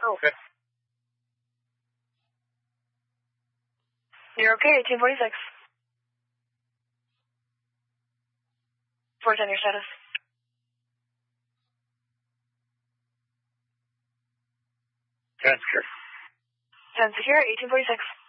Oh, okay. You're okay, 1846. 410, your status. 10 secure. 10 secure, 1846.